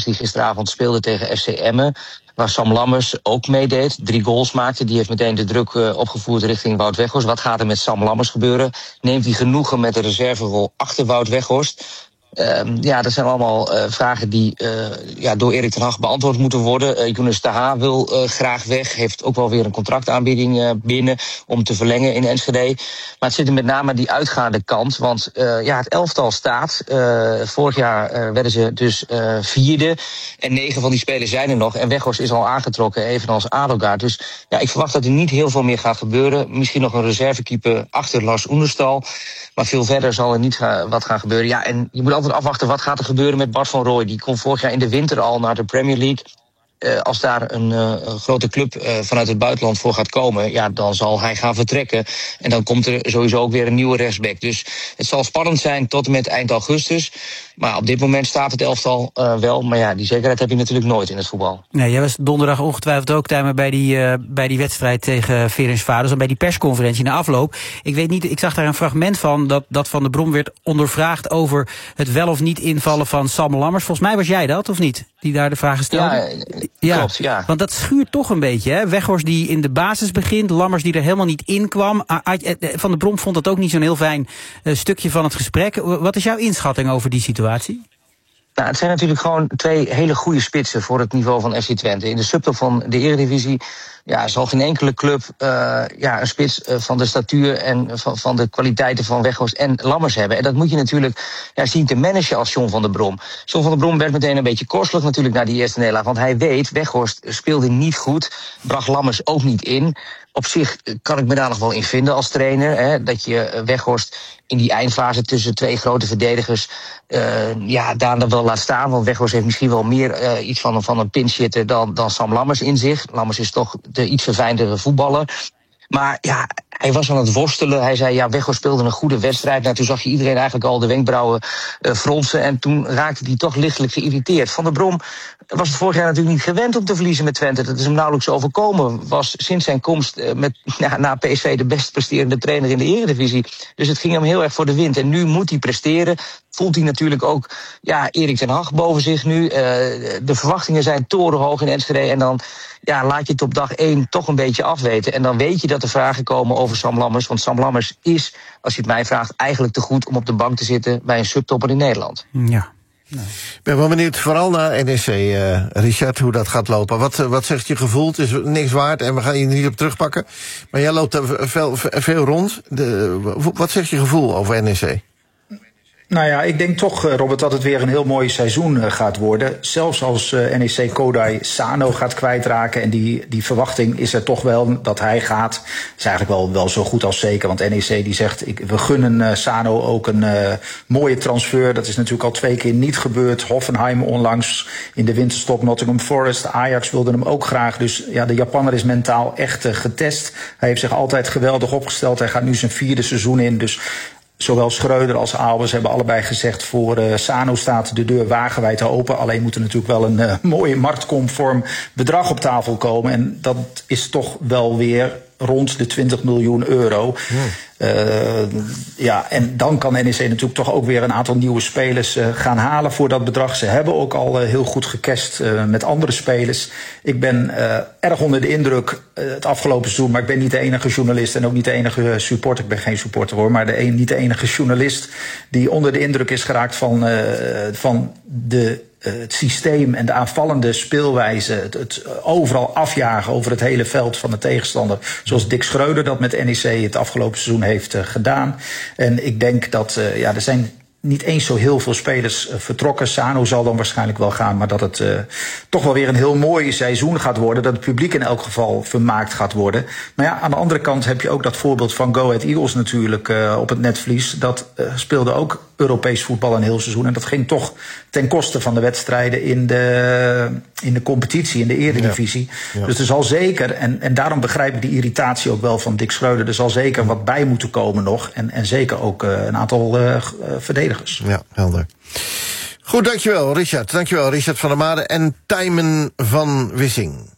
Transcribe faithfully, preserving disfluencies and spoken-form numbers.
Weghorst die gisteravond speelde tegen F C Emmen, waar Sam Lammers ook meedeed, drie goals maakte. Die heeft meteen de druk uh, opgevoerd richting Wout Weghorst. Wat gaat er met Sam Lammers gebeuren? Neemt hij genoegen met de reserverol achter Wout Weghorst? Uh, ja, dat zijn allemaal uh, vragen die uh, ja, door Erik ten Hag beantwoord moeten worden. Uh, Younes Taha wil uh, graag weg, heeft ook wel weer een contractaanbieding uh, binnen om te verlengen in Enschede. Maar het zit er met name aan die uitgaande kant, want uh, ja, het elftal staat. Uh, vorig jaar uh, werden ze dus uh, vierde en negen van die spelers zijn er nog. En Weghorst is al aangetrokken, evenals Adelgaard. Dus ja, ik verwacht dat er niet heel veel meer gaat gebeuren. Misschien nog een reservekeeper achter Lars Oenerstal. Maar veel verder zal er niet ga, wat gaan gebeuren. Ja, en je moet altijd afwachten wat gaat er gebeuren met Bart van Rooij. Die kon vorig jaar in de winter al naar de Premier League. Uh, als daar een, uh, een grote club uh, vanuit het buitenland voor gaat komen, ja, dan zal hij gaan vertrekken. En dan komt er sowieso ook weer een nieuwe rechtsback. Dus het zal spannend zijn tot en met eind augustus. Maar op dit moment staat het elftal uh, wel. Maar ja, die zekerheid heb je natuurlijk nooit in het voetbal. Nee, jij was donderdag ongetwijfeld ook tijdens bij die, uh, bij die wedstrijd tegen Ferencváros en bij die persconferentie na afloop. Ik weet niet, ik zag daar een fragment van dat, dat Van der Brom werd ondervraagd over het wel of niet invallen van Sam Lammers. Volgens mij was jij dat, of niet? Die daar de vragen stelde. Ja, ja, klopt, ja. Want dat schuurt toch een beetje, hè? Weghorst die in de basis begint, Lammers die er helemaal niet in kwam. Van der Brom vond dat ook niet zo'n heel fijn uh, stukje van het gesprek. Wat is jouw inschatting over die situatie? Nou, het zijn natuurlijk gewoon twee hele goede spitsen voor het niveau van F C Twente. In de subtop van de Eredivisie ja, zal geen enkele club uh, ja, een spits uh, van de statuur en van, van de kwaliteiten van Weghorst en Lammers hebben. En dat moet je natuurlijk ja, zien te managen als John van der Brom. John van der Brom werd meteen een beetje korselig natuurlijk na die eerste nederlaag. Want hij weet, Weghorst speelde niet goed, bracht Lammers ook niet in. Op zich kan ik me daar nog wel in vinden als trainer. Hè, dat je Weghorst in die eindfase tussen twee grote verdedigers uh, ja, daar dan wel laat staan. Want Weghorst heeft misschien wel meer uh, iets van, van een pinchitter dan, dan Sam Lammers in zich. Lammers is toch de iets verfijndere voetballer. Maar ja, hij was aan het worstelen. Hij zei, ja, Weghorst speelde een goede wedstrijd. Nou, toen zag je iedereen eigenlijk al de wenkbrauwen uh, fronsen. En toen raakte hij toch lichtelijk geïrriteerd. Van der Brom was het vorig jaar natuurlijk niet gewend om te verliezen met Twente. Dat is hem nauwelijks overkomen. Was sinds zijn komst uh, met, ja, na P S V de best presterende trainer in de Eredivisie. Dus het ging hem heel erg voor de wind. En nu moet hij presteren. Voelt hij natuurlijk ook ja, Erik ten Hag boven zich nu. Uh, de verwachtingen zijn torenhoog in Enschede. En dan ja, laat je het op dag één toch een beetje afweten. En dan weet je dat er vragen komen over Sam Lammers. Want Sam Lammers is, als je het mij vraagt, eigenlijk te goed om op de bank te zitten bij een subtopper in Nederland. Ja. Nee. Ik ben wel benieuwd, vooral naar N E C, uh, Richard, hoe dat gaat lopen. Wat, wat zegt je gevoel? Het is niks waard en we gaan je niet op terugpakken. Maar jij loopt er veel, veel rond. De, wat zegt je gevoel over N E C? Nou ja, ik denk toch, Robert, dat het weer een heel mooi seizoen gaat worden. Zelfs als N E C Kodai Sano gaat kwijtraken. En die, die verwachting is er toch wel dat hij gaat. Dat is eigenlijk wel, wel zo goed als zeker. Want N E C die zegt, ik, we gunnen uh, Sano ook een uh, mooie transfer. Dat is natuurlijk al twee keer niet gebeurd. Hoffenheim onlangs in de winterstop, Nottingham Forest. Ajax wilde hem ook graag. Dus ja, de Japanner is mentaal echt uh, getest. Hij heeft zich altijd geweldig opgesteld. Hij gaat nu zijn vierde seizoen in. Dus zowel Schreuder als Albers hebben allebei gezegd, voor uh, Sano staat de deur wagenwijd open. Alleen moet er natuurlijk wel een uh, mooie marktconform bedrag op tafel komen. En dat is toch wel weer rond de twintig miljoen euro. Ja. Uh, ja, en dan kan N E C natuurlijk toch ook weer een aantal nieuwe spelers uh, gaan halen voor dat bedrag. Ze hebben ook al uh, heel goed gecast uh, met andere spelers. Ik ben uh, erg onder de indruk uh, het afgelopen seizoen, maar ik ben niet de enige journalist en ook niet de enige supporter. Ik ben geen supporter hoor, maar de een, niet de enige journalist die onder de indruk is geraakt van, uh, van de het systeem en de aanvallende speelwijze, het, het overal afjagen over het hele veld van de tegenstander, zoals Dick Schreuder dat met N E C het afgelopen seizoen heeft uh, gedaan. En ik denk dat uh, ja, er zijn niet eens zo heel veel spelers uh, vertrokken. Sano zal dan waarschijnlijk wel gaan, maar dat het uh, toch wel weer een heel mooi seizoen gaat worden. Dat het publiek in elk geval vermaakt gaat worden. Maar ja, aan de andere kant heb je ook dat voorbeeld van Go Ahead Eagles natuurlijk uh, op het netvlies. Dat uh, speelde ook Europees voetbal een heel seizoen. En dat ging toch ten koste van de wedstrijden in de, in de competitie, in de Eredivisie. Ja. Ja. Dus er zal zeker, en, en daarom begrijp ik die irritatie ook wel van Dick Schreuder, er zal zeker wat bij moeten komen nog. En, en zeker ook uh, een aantal uh, verdedigers. Ja, helder. Goed, dankjewel Richard. Dankjewel Richard van der Made en Tijmen van Wissing.